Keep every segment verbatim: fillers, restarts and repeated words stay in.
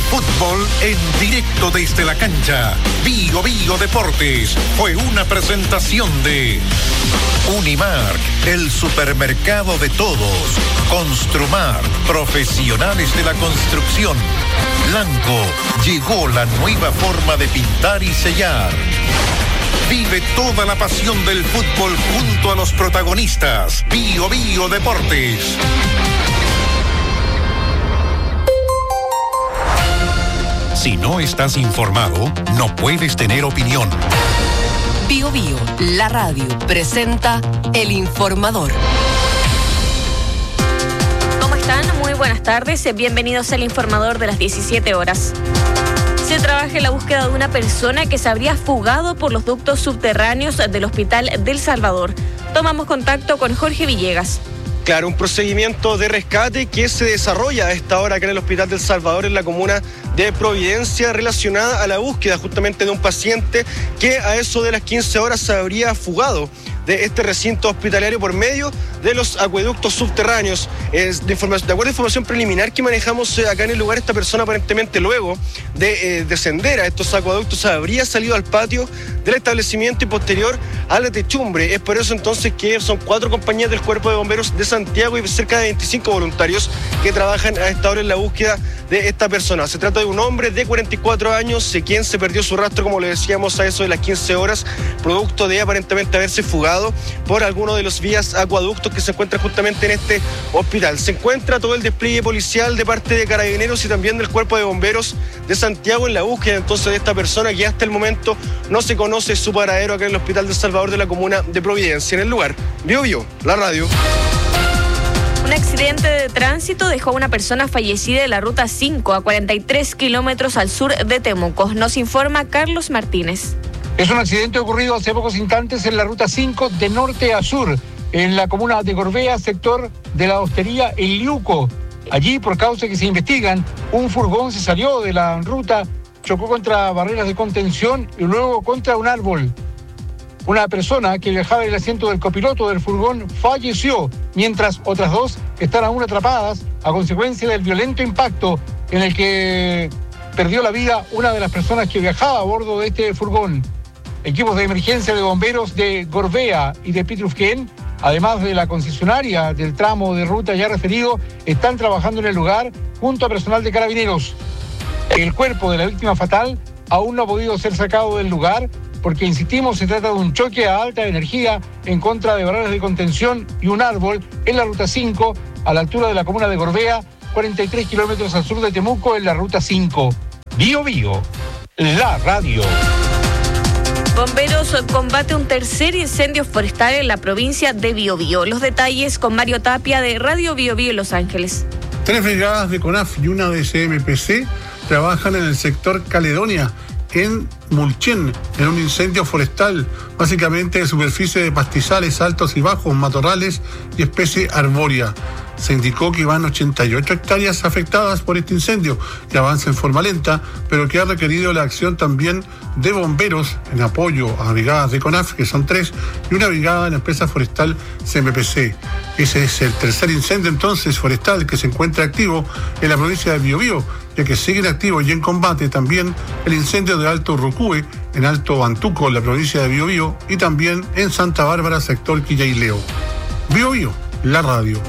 fútbol en directo desde la cancha. Bio Bio Deportes fue una presentación de Unimark, el supermercado de todos. Construmar, profesionales de la construcción. Blanco, llegó la nueva forma de pintar y sellar. Vive toda la pasión del fútbol junto a los protagonistas. Bio Bio Deportes. Si no estás informado, no puedes tener opinión. Bio Bio, la radio, presenta El Informador. ¿Cómo están? Muy buenas tardes. Bienvenidos al Informador de las diecisiete horas. Se trabaja en la búsqueda de una persona que se habría fugado por los ductos subterráneos del Hospital del Salvador. Tomamos contacto con Jorge Villegas. Claro, un procedimiento de rescate que se desarrolla a esta hora acá en el Hospital del Salvador, en la comuna de Providencia, relacionada a la búsqueda justamente de un paciente que a eso de las quince horas se habría fugado de este recinto hospitalario por medio de los acueductos subterráneos. Es de, informa- de acuerdo a información preliminar que manejamos eh, acá en el lugar, esta persona aparentemente luego de eh, descender a estos acueductos habría salido al patio del establecimiento y posterior a la techumbre. Es por eso entonces que son cuatro compañías del Cuerpo de Bomberos de Santiago y cerca de veinticinco voluntarios que trabajan a esta hora en la búsqueda de esta persona. Se trata de un hombre de cuarenta y cuatro años, eh, quien se perdió su rastro, como le decíamos, a eso de las quince horas, producto de aparentemente haberse fugado por alguno de los vías acueductos que se encuentran justamente en este hospital. Se encuentra todo el despliegue policial de parte de Carabineros y también del Cuerpo de Bomberos de Santiago en la búsqueda entonces de esta persona, que hasta el momento no se conoce su paradero acá en el Hospital del Salvador de la comuna de Providencia. En el lugar, Bio Bio, la radio. Un accidente de tránsito dejó a una persona fallecida en la ruta cinco a cuarenta y tres kilómetros al sur de Temuco. Nos informa Carlos Martínez. Es un accidente ocurrido hace pocos instantes en la ruta cinco de norte a sur, en la comuna de Gorbea, sector de la hostería El Liuco. Allí, por causas que se investigan, un furgón se salió de la ruta, chocó contra barreras de contención y luego contra un árbol. Una persona que viajaba en el asiento del copiloto del furgón falleció, mientras otras dos están aún atrapadas a consecuencia del violento impacto en el que perdió la vida una de las personas que viajaba a bordo de este furgón. Equipos de emergencia de bomberos de Gorbea y de Pitrufquén, además de la concesionaria del tramo de ruta ya referido, están trabajando en el lugar junto a personal de Carabineros. El cuerpo de la víctima fatal aún no ha podido ser sacado del lugar porque, insistimos, se trata de un choque a alta energía en contra de barreras de contención y un árbol en la ruta cinco a la altura de la comuna de Gorbea, cuarenta y tres kilómetros al sur de Temuco, en la ruta cinco. Bio Bio, la radio. Bomberos combate un tercer incendio forestal en la provincia de Biobío. Los detalles con Mario Tapia de Radio Biobío en Los Ángeles. Tres brigadas de CONAF y una de C M P C trabajan en el sector Caledonia, en Mulchen, en un incendio forestal, básicamente de superficie de pastizales altos y bajos, matorrales y especie arbórea. Se indicó que van ochenta y ocho hectáreas afectadas por este incendio, que avanza en forma lenta, pero que ha requerido la acción también de bomberos en apoyo a brigadas de CONAF, que son tres, y una brigada en la empresa forestal C M P C. Ese es el tercer incendio entonces forestal que se encuentra activo en la provincia de Biobío, ya que siguen activos y en combate también el incendio de Alto Rucúe, en Alto Antuco, en la provincia de Biobío, y también en Santa Bárbara, sector Quillaileo. Biobío, la radio.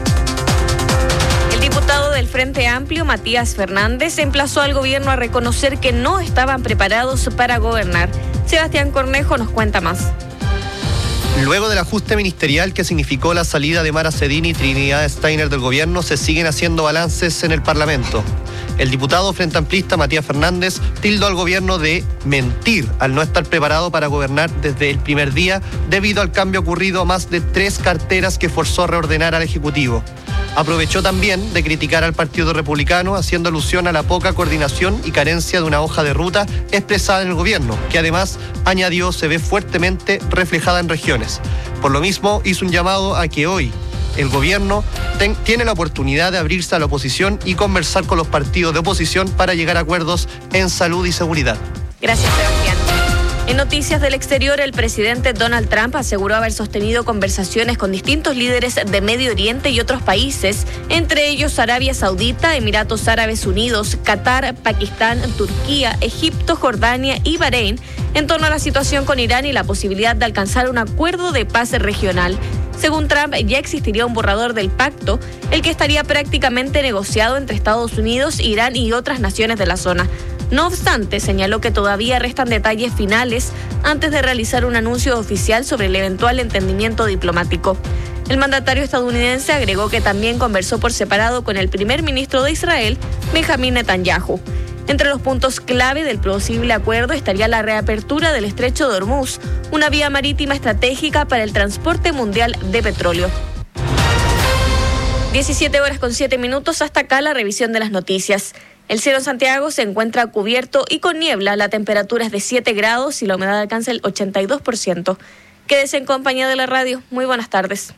El diputado del Frente Amplio, Matías Fernández, emplazó al gobierno a reconocer que no estaban preparados para gobernar. Sebastián Cornejo nos cuenta más. Luego del ajuste ministerial que significó la salida de Mara Cedini y Trinidad Steiner del gobierno, se siguen haciendo balances en el Parlamento. El diputado frente amplista Matías Fernández tildó al gobierno de mentir al no estar preparado para gobernar desde el primer día debido al cambio ocurrido a más de tres carteras que forzó a reordenar al Ejecutivo. Aprovechó también de criticar al Partido Republicano, haciendo alusión a la poca coordinación y carencia de una hoja de ruta expresada en el gobierno, que además, añadió, se ve fuertemente reflejada en regiones. Por lo mismo, hizo un llamado a que hoy el gobierno ten, tiene la oportunidad de abrirse a la oposición y conversar con los partidos de oposición para llegar a acuerdos en salud y seguridad. Gracias, Sebastián. En noticias del exterior, el presidente Donald Trump aseguró haber sostenido conversaciones con distintos líderes de Medio Oriente y otros países, entre ellos Arabia Saudita, Emiratos Árabes Unidos, Qatar, Pakistán, Turquía, Egipto, Jordania y Bahrein, en torno a la situación con Irán y la posibilidad de alcanzar un acuerdo de paz regional. Según Trump, ya existiría un borrador del pacto, el que estaría prácticamente negociado entre Estados Unidos, Irán y otras naciones de la zona. No obstante, señaló que todavía restan detalles finales antes de realizar un anuncio oficial sobre el eventual entendimiento diplomático. El mandatario estadounidense agregó que también conversó por separado con el primer ministro de Israel, Benjamín Netanyahu. Entre los puntos clave del posible acuerdo estaría la reapertura del estrecho de Hormuz, una vía marítima estratégica para el transporte mundial de petróleo. diecisiete horas con siete minutos, hasta acá la revisión de las noticias. El cielo en Santiago se encuentra cubierto y con niebla, la temperatura es de siete grados y la humedad alcanza el ochenta y dos por ciento. Quédese en compañía de la radio. Muy buenas tardes.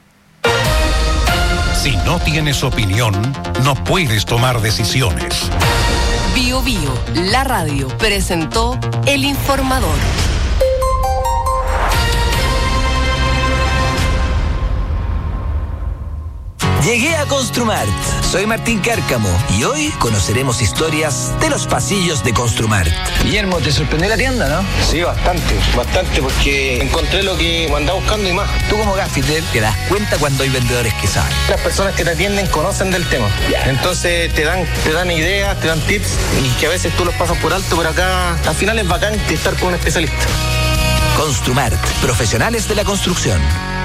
Si no tienes opinión, no puedes tomar decisiones. Bio Bio, la radio, presentó El Informador. Llegué a Construmart. Soy Martín Cárcamo y hoy conoceremos historias de los pasillos de Construmart. Guillermo, ¿te sorprendió la tienda, no? Sí, bastante, bastante, porque encontré lo que andaba buscando y más. Tú como gaffiter te das cuenta cuando hay vendedores que saben. Las personas que te atienden conocen del tema. Yeah. Entonces te dan, te dan ideas, te dan tips y que a veces tú los pasas por alto, pero acá al final es bacán estar con un especialista. Construmart, profesionales de la construcción.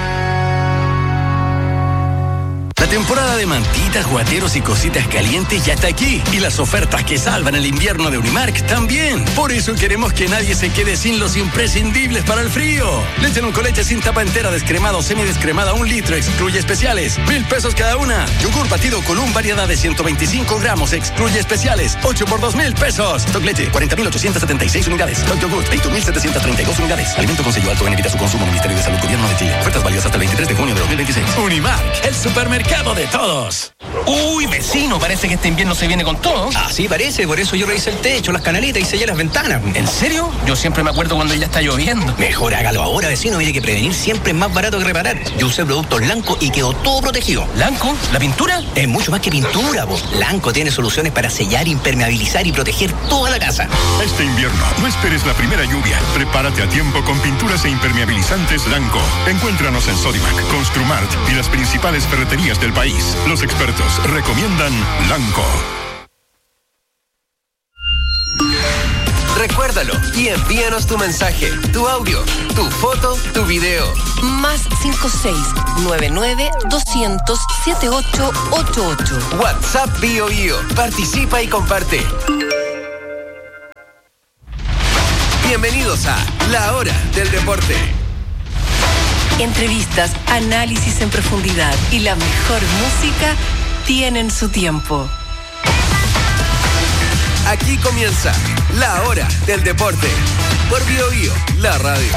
La temporada de mantitas, guateros y cositas calientes ya está aquí. Y las ofertas que salvan el invierno de Unimark también. Por eso queremos que nadie se quede sin los imprescindibles para el frío. Leche en coleche sin tapa entera, descremado o semidescremada, un litro, excluye especiales. Mil pesos cada una. Yogur batido Column, variedad de ciento veinticinco gramos, excluye especiales. ocho por dos mil pesos. Stock leche, cuarenta mil ochocientos setenta y seis unidades. Stock yogur, veinte mil setecientos treinta y dos unidades. Alimento con sello alto en evita su consumo. Ministerio de Salud, Gobierno de Chile. Ofertas válidas hasta el veintitrés de junio de dos mil veintiséis. Unimark, el supermercado de todos. Uy, vecino, parece que este invierno se viene con todo. Ah, sí, parece, por eso yo revisé el techo, las canalitas y sellé las ventanas. ¿En serio? Yo siempre me acuerdo cuando ya está lloviendo. Mejor hágalo ahora, vecino, mire que prevenir siempre es más barato que reparar. Yo usé productos Lanco y quedó todo protegido. ¿Lanco? ¿La pintura? Es mucho más que pintura, vos. Lanco tiene soluciones para sellar, impermeabilizar y proteger toda la casa. Este invierno, no esperes la primera lluvia. Prepárate a tiempo con pinturas e impermeabilizantes Lanco. Encuéntranos en Sodimac, Construmart y las principales ferreterías del país. Los expertos recomiendan Lanco. Recuérdalo y envíanos tu mensaje, tu audio, tu foto, tu video. Más cinco seis nueve nueve doscientos setenta y ocho ochenta y ocho. WhatsApp Bio Bio. Participa y comparte. Bienvenidos a La Hora del Deporte. Entrevistas, análisis en profundidad y la mejor música tienen su tiempo. Aquí comienza La Hora del Deporte por Bio Bio, la radio.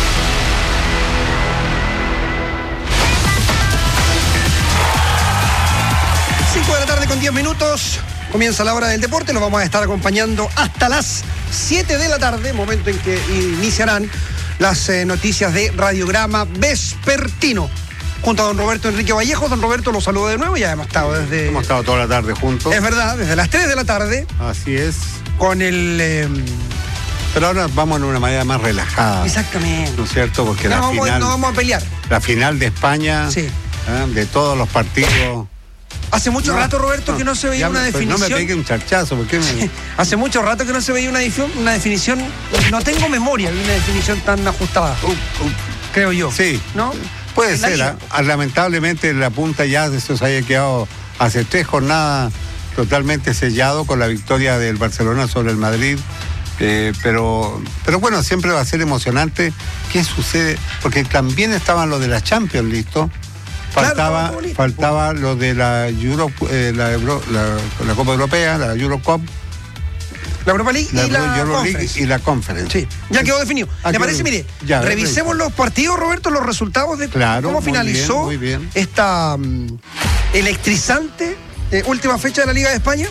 cinco de la tarde con diez minutos. Comienza La Hora del Deporte. Los vamos a estar acompañando hasta las siete de la tarde, momento en que iniciarán las eh, noticias de Radiograma Vespertino. Junto a don Roberto Enrique Vallejo. Don Roberto, lo saludo de nuevo. Ya hemos estado desde... Hemos estado toda la tarde juntos. Es verdad, desde las tres de la tarde. Así es. Con el... Eh... Pero ahora vamos de una manera más relajada. Exactamente. ¿No es cierto? Porque no, la vamos, final... No vamos a pelear. La final de España, sí. ¿eh? De todos los partidos... Hace mucho no, rato, Roberto, no, que no se veía ya, una definición. No me pegue un charchazo, ¿por qué me... Hace mucho rato que no se veía una definición, una definición... No tengo memoria de una definición tan ajustada. Uh, uh, creo yo. Sí. ¿No? Puede ser, la lamentablemente la punta ya eso se haya quedado hace tres jornadas totalmente sellado con la victoria del Barcelona sobre el Madrid, eh, pero, pero bueno, siempre va a ser emocionante. ¿Qué sucede? Porque también estaban los de la Champions, listo. Faltaba, claro, faltaba lo de la Euro, eh, la, Euro, la, la Copa Europea, la Eurocup. La Europa League la y la Conference. Y la Conference. Sí, ya quedó definido. ¿Le parece? Mire, ya, revisemos los partidos, Roberto, los resultados de claro, cómo finalizó muy bien, muy bien. esta um, electrizante eh, última fecha de la Liga de España.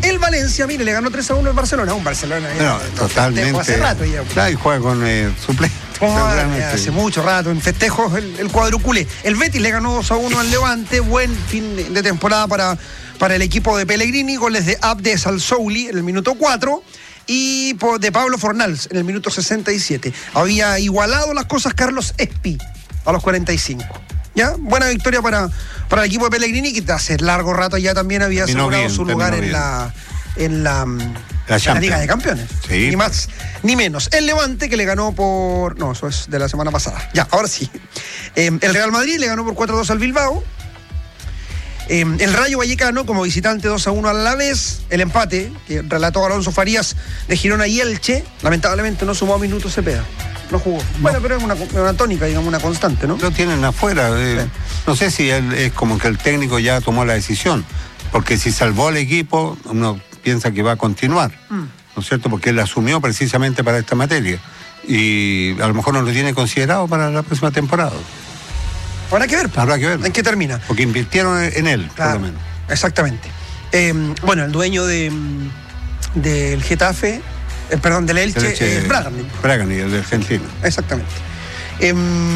El Valencia, mire, le ganó tres a uno al Barcelona. Un Barcelona. No, ya, totalmente. Hace rato ya. Claro, y juega con eh, suplente. Hace mucho rato, en festejos el, el cuadruculé. El Betis le ganó dos a uno al Levante. Buen fin de temporada para, para el equipo de Pellegrini. Goles de Abde Salsouli en el minuto cuatro. Y de Pablo Fornals en el minuto sesenta y siete. Había igualado las cosas Carlos Espi a los cuarenta y cinco. ¿Ya? Buena victoria para, para el equipo de Pellegrini, que hace largo rato ya también había asegurado bien, su lugar en la, en la, la, en la Liga de Campeones. Sí. Ni más ni menos. El Levante, que le ganó por... No, eso es de la semana pasada. Ya, ahora sí. Eh, el Real Madrid le ganó por cuatro a dos al Bilbao. Eh, el Rayo Vallecano, como visitante, dos a uno al Alavés. El empate, que relató Alonso Farías, de Girona y Elche. Lamentablemente no sumó minutos Cepeda. No jugó. No. Bueno, pero es una, una tónica, digamos, una constante, ¿no? Lo tienen afuera. Eh, sí. No sé si él, es como que el técnico ya tomó la decisión. Porque si salvó al equipo, uno piensa que va a continuar. Mm. ¿No es cierto? Porque él asumió precisamente para esta materia. Y a lo mejor no lo tiene considerado para la próxima temporada. Habrá que ver. Habrá que ver. ¿En qué termina? Porque invirtieron en él, claro, por lo menos. Exactamente. Eh, bueno, el dueño de del Getafe, eh, perdón, del Elche, Elche es Bragani. Bragani, el de Argentina. Exactamente. Eh,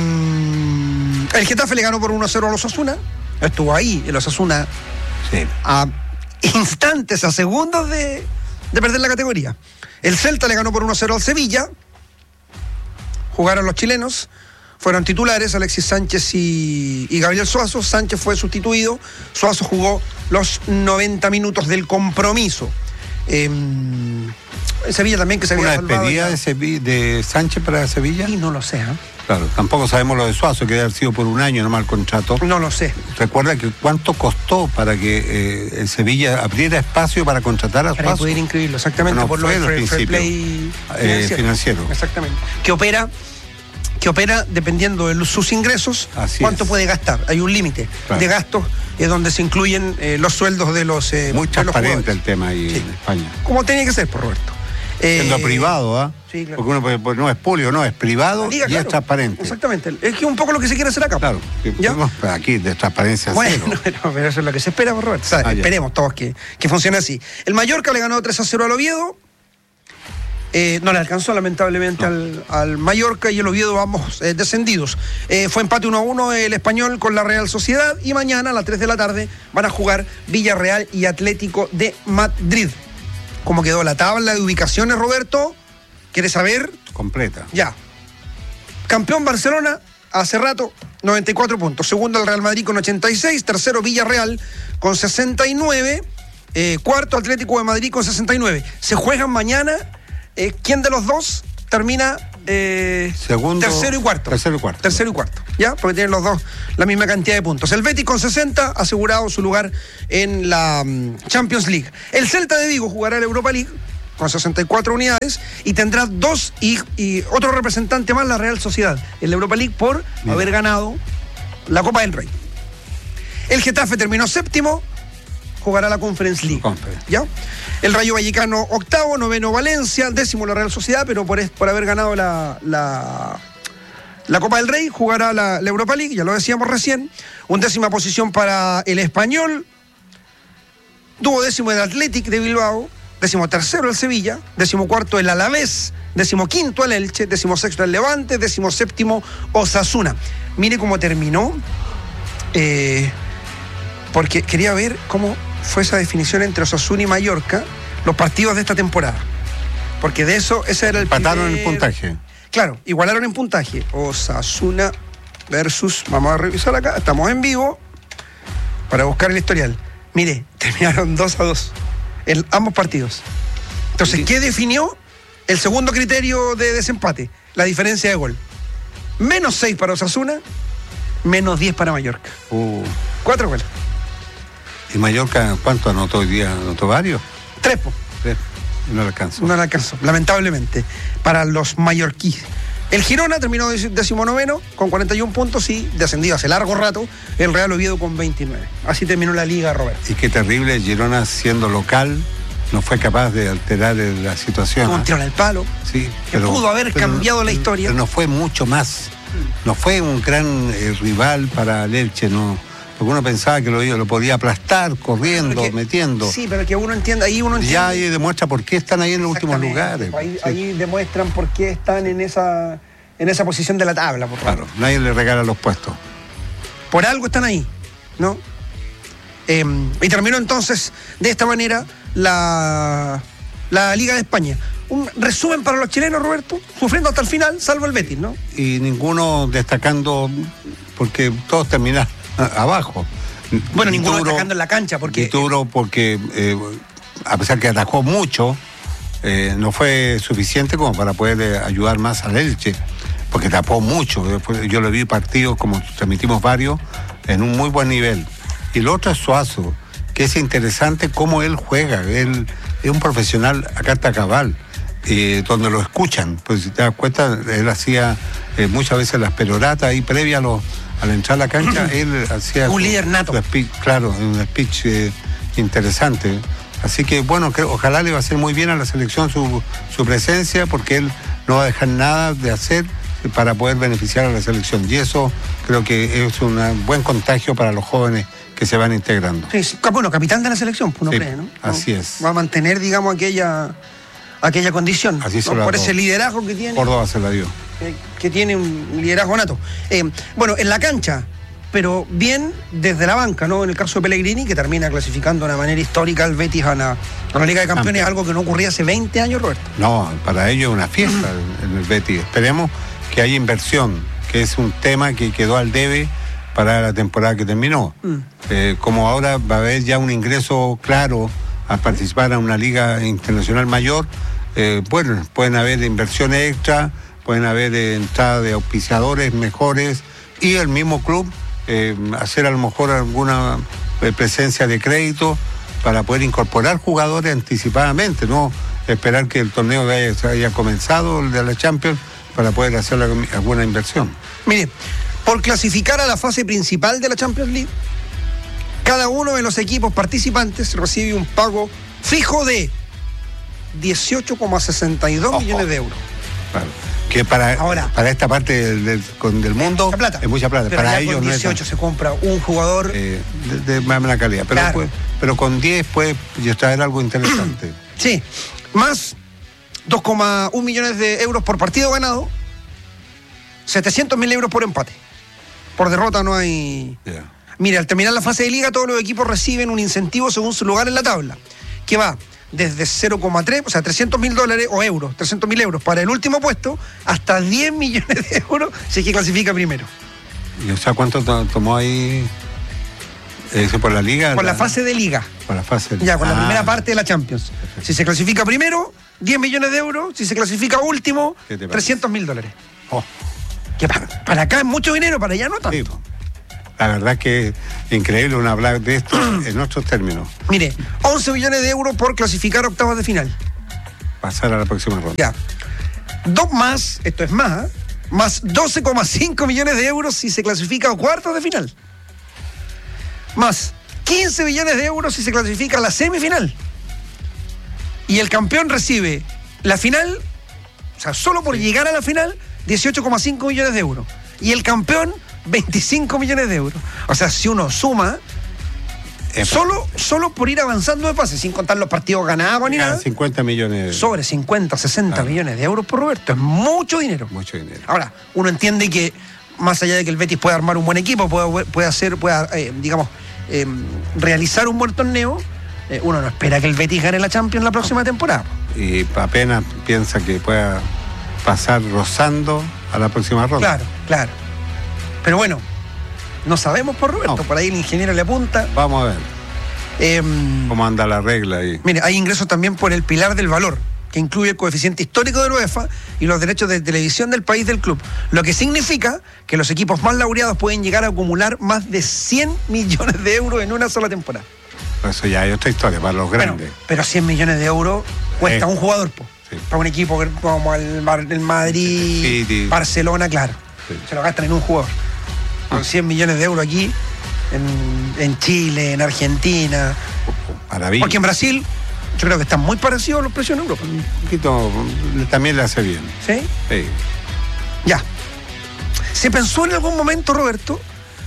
el Getafe le ganó por uno a cero a los Osasuna. Estuvo ahí, el Osasuna, sí, a instantes, a segundos de, de perder la categoría. El Celta le ganó por uno a cero al Sevilla. Jugaron los chilenos. Fueron titulares Alexis Sánchez y, y Gabriel Suazo. Sánchez fue sustituido. Suazo jugó los noventa minutos del compromiso. Eh, Sevilla también, que se había salvado. ¿Una despedida de, Sevilla, de Sánchez para Sevilla? Y no lo sé, ¿eh? Claro, tampoco sabemos lo de Suazo, que debe haber sido por un año nomás el contrato. No lo sé. Recuerda que cuánto costó para que eh, el Sevilla abriera espacio para contratar a Suazo. Para poder inscribirlo, exactamente, no, por lo del fair play eh, financiero. financiero. Exactamente. Que opera... que opera dependiendo de sus ingresos. Así cuánto es. puede gastar. Hay un límite, claro, de gastos eh, donde se incluyen eh, los sueldos de los eh, muy transparente de los el tema ahí, sí, en España. Como tenía que ser, por Roberto. Eh, Siendo privado, ¿ah? ¿eh? Sí, claro. Porque uno puede, pues, no es público, no, es privado Liga, y claro, es transparente. Exactamente. Es que un poco lo que se quiere hacer acá. Claro. ¿Ya? No, aquí de transparencia bueno, cero. Pero, pero eso es lo que se espera, por Roberto. O sea, ah, esperemos todos que, que funcione así. El Mallorca le ganó tres a cero al Oviedo. Eh, no le alcanzó lamentablemente no. al, al Mallorca y el Oviedo, ambos eh, descendidos. Eh, fue empate uno a uno el Español con la Real Sociedad y mañana a las tres de la tarde van a jugar Villarreal y Atlético de Madrid. ¿Cómo quedó la tabla de ubicaciones, Roberto? ¿Quieres saber? Completa. Ya. Campeón Barcelona hace rato, noventa y cuatro puntos. Segundo el Real Madrid con ochenta y seis. Tercero Villarreal con sesenta y nueve. Eh, cuarto Atlético de Madrid con sesenta y nueve. Se juegan mañana. Eh, ¿Quién de los dos termina eh, Segundo, tercero y cuarto? Tercero y cuarto. Tercero y cuarto, ¿ya? Porque tienen los dos la misma cantidad de puntos. El Betis con sesenta, asegurado su lugar en la um, Champions League. El Celta de Vigo jugará la Europa League con sesenta y cuatro unidades y tendrá dos y, y otro representante más, la Real Sociedad, en la Europa League por Bien. haber ganado la Copa del Rey. El Getafe terminó séptimo, jugará la Conference League. Conference. ¿Ya? El Rayo Vallecano octavo, noveno Valencia, décimo la Real Sociedad, pero por, por haber ganado la, la, la Copa del Rey, jugará la, la Europa League, ya lo decíamos recién. Undécima posición para el Español, duodécimo el Athletic de Bilbao, décimo tercero el Sevilla, décimo cuarto el Alavés, décimo quinto el Elche, décimo sexto el Levante, décimo séptimo Osasuna. Mire cómo terminó, eh, porque quería ver cómo fue esa definición entre Osasuna y Mallorca, los partidos de esta temporada. Porque de eso, ese era el Empataron primer... en puntaje. Claro, igualaron en puntaje. Osasuna versus... Vamos a revisar acá, estamos en vivo para buscar el historial. Mire, terminaron dos a dos en ambos partidos. Entonces, ¿qué definió el segundo criterio de desempate? La diferencia de gol. Menos seis para Osasuna, menos diez para Mallorca. Uh. Cuatro goles. ¿Y Mallorca cuánto anotó hoy día? ¿Anotó varios? Tres, po. Tres. No le alcanzó. No le alcanzó, lamentablemente, para los mallorquíes. El Girona terminó decimonoveno con cuarenta y un puntos y descendido hace largo rato el Real Oviedo con veintinueve. Así terminó la liga, Roberto. Y qué terrible, Girona siendo local no fue capaz de alterar la situación. Un tiro al palo. Sí, que pero, pudo haber pero, cambiado la historia. Pero no fue mucho más. No fue un gran eh, rival para el Elche, no. porque uno pensaba que lo, lo podía aplastar, corriendo, que, metiendo. Sí, pero que uno entienda, ahí uno entiende. Ya ahí demuestra por qué están ahí en los últimos lugares. Ahí, sí. ahí demuestran por qué están en esa, en esa posición de la tabla. Por claro, favor. Nadie le regala los puestos. Por algo están ahí, ¿no? Eh, y terminó entonces de esta manera la, la Liga de España. Un resumen para los chilenos, Roberto, sufriendo hasta el final, salvo el Betis, ¿no? Y ninguno destacando, porque todos terminan abajo. Bueno, ninguno Turo, destacando en la cancha, porque... Turo porque, eh, a pesar que atajó mucho, eh, no fue suficiente como para poder eh, ayudar más al Elche, porque tapó mucho. Yo lo vi partidos, como transmitimos varios, en un muy buen nivel. Y el otro es Suazo, que es interesante cómo él juega. Él es un profesional a carta cabal. Eh, donde lo escuchan, pues si te das cuenta, él hacía eh, muchas veces las peroratas ahí previa a, lo, a la entrada a la cancha, él hacía... Un líder nato. Speech, claro, un speech eh, interesante. Así que bueno, creo, ojalá le va a hacer muy bien a la selección su, su presencia, porque él no va a dejar nada de hacer para poder beneficiar a la selección. Y eso creo que es un buen contagio para los jóvenes que se van integrando. Sí, bueno, capitán de la selección, uno sí, cree, ¿no? Así es. Va a mantener, digamos, aquella... aquella condición, así ¿no? Por ese liderazgo que tiene. Córdoba se la dio. Eh, que tiene un liderazgo nato. Eh, bueno, en la cancha, pero bien desde la banca, ¿no? En el caso de Pellegrini, que termina clasificando de una manera histórica al Betis a la, a la Liga de Campeones, algo que no ocurría hace veinte años, Roberto. No, para ellos es una fiesta en el Betis. Esperemos que haya inversión, que es un tema que quedó al debe para la temporada que terminó. Mm. Eh, como ahora va a haber ya un ingreso claro a participar en una liga internacional mayor, eh, bueno, pueden haber inversiones extra, pueden haber eh, entrada de auspiciadores mejores y el mismo club eh, hacer a lo mejor alguna eh, presencia de crédito para poder incorporar jugadores anticipadamente, no esperar que el torneo haya, haya comenzado, el de la Champions, para poder hacer alguna inversión. Mire, por clasificar a la fase principal de la Champions League, cada uno de los equipos participantes recibe un pago fijo de dieciocho coma sesenta y dos oh, millones de euros. Claro. Que para, Ahora, para esta parte del, del, del mundo mucha plata. Es mucha plata. Pero para ya ellos con dieciocho no es se compra un jugador eh, de, de más buena calidad. Pero, claro. pues, pero con diez puede traer algo interesante. Sí, más dos coma uno millones de euros por partido ganado, setecientos mil euros por empate. Por derrota no hay... Yeah. Mire, al terminar la fase de liga, todos los equipos reciben un incentivo según su lugar en la tabla, que va desde cero coma tres, o sea, trescientos mil dólares o euros, trescientos mil euros para el último puesto, hasta diez millones de euros si es que clasifica primero. ¿Y o sea cuánto tomó ahí eso por la liga? Por la, la fase de liga. Por la fase de liga. Ya, con ah, la primera parte de la Champions. Perfecto. Si se clasifica primero, diez millones de euros. Si se clasifica último, trescientos mil dólares. Oh. Que para, para acá es mucho dinero, para allá no tanto. Sí. La verdad que es increíble un hablar de esto en otros términos. Mire, once millones de euros por clasificar a octavos de final. Pasar a la próxima ronda. Ya. Dos más, esto es más, ¿eh? Más doce coma cinco millones de euros si se clasifica a cuartos de final. Más quince millones de euros si se clasifica a la semifinal. Y el campeón recibe la final, o sea, solo por sí. llegar a la final, dieciocho coma cinco millones de euros. Y el campeón, veinticinco millones de euros. O sea, si uno suma, solo, solo por ir avanzando de fase, sin contar los partidos ganados ni nada. cincuenta millones. Sobre cincuenta, sesenta claro. millones de euros por Roberto. Es mucho dinero. Mucho dinero. Ahora, uno entiende que, más allá de que el Betis pueda armar un buen equipo, pueda, pueda hacer, pueda, eh, digamos, eh, realizar un buen torneo, eh, uno no espera que el Betis gane la Champions la próxima temporada. Y apenas piensa que pueda pasar rozando a la próxima ronda. Claro, claro. Pero bueno, no sabemos por Roberto, no. Por ahí el ingeniero le apunta. Vamos a ver eh, cómo anda la regla ahí. Mire, hay ingresos también por el pilar del valor, que incluye el coeficiente histórico de la UEFA y los derechos de televisión del país del club, lo que significa que los equipos más laureados pueden llegar a acumular más de cien millones de euros en una sola temporada. Eso ya hay otra historia para los grandes. Bueno, pero cien millones de euros cuesta eh, un jugador, po, sí. Para un equipo como el, el Madrid, sí, sí. Barcelona, claro, sí. Se lo gastan en un jugador. Con cien millones de euros aquí, en, en Chile, en Argentina. Maravilla. Porque en Brasil, yo creo que están muy parecidos los precios en Europa. Un poquito, también le hace bien. ¿Sí? Sí. Ya. ¿Se pensó en algún momento, Roberto,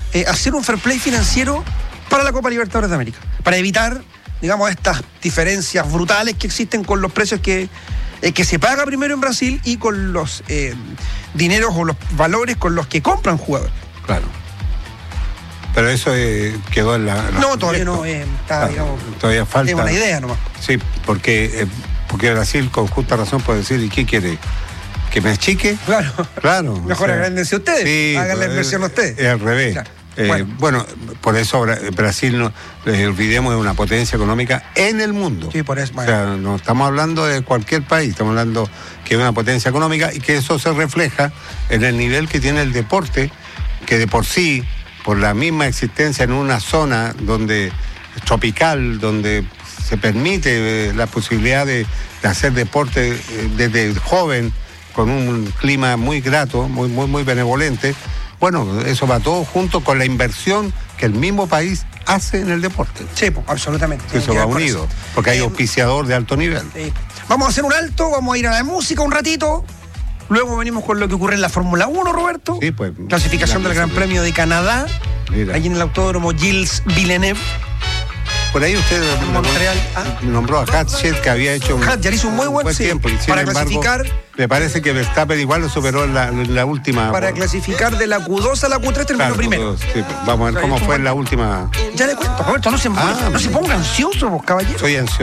eh, hacer un fair play financiero para la Copa Libertadores de América, para evitar, digamos, estas diferencias brutales que existen con los precios que, eh, que se paga primero en Brasil y con los eh, dineros o los valores con los que compran jugadores. Claro. Pero eso eh, quedó en la... la no, todavía no, eh, está, claro, digamos... Todavía falta... Es una idea nomás. Sí, porque, eh, porque Brasil con justa razón puede decir, ¿y qué quiere? ¿Que me achique? Claro. Claro. Mejor o sea, agrándense ustedes, sí, hagan la inversión ustedes. Es al revés. Claro. Eh, bueno. bueno, por eso Brasil, no les olvidemos, es una potencia económica en el mundo. Sí, por eso. Bueno. O sea, no estamos hablando de cualquier país, estamos hablando que es una potencia económica y que eso se refleja en el nivel que tiene el deporte, que de por sí, por la misma existencia en una zona donde tropical, donde se permite la posibilidad de, de hacer deporte desde joven, con un clima muy grato, muy, muy, muy benevolente. Bueno, eso va todo junto con la inversión que el mismo país hace en el deporte. Sí, pues, absolutamente. Eso va unido, eso. Porque hay eh, auspiciador de alto nivel. Eh, vamos a hacer un alto, vamos a ir a la música un ratito. Luego venimos con lo que ocurre en la Fórmula uno, Roberto. Sí, pues. Clasificación del Gran Premio de Canadá. Mira. Allí en el autódromo Gilles Villeneuve. Por ahí usted Montreal, ah. nombró a Hatchet, que había hecho un, Hatcher hizo un muy buen, buen sí, tiempo. Y sin para embargo, clasificar. Me parece que Verstappen igual lo superó en la, en la última. Para clasificar de la Q dos a la Q tres terminó claro, primero. Sí, vamos a ver cómo fue en la última. Ya le cuento, Roberto, no se, ah, no se ponga ansioso, vos, caballero. Soy ansioso.